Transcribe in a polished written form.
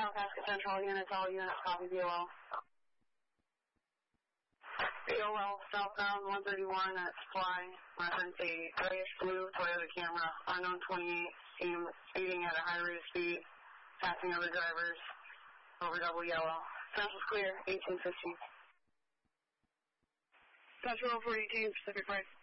South Ascot Central units, all units, copy BOL. BOL, southbound 131 at Supply, reference a grayish blue Toyota Camry, unknown 28, speeding at a high rate of speed, passing other drivers over double yellow. Central's clear, 1850. Central 418, Pacific Price.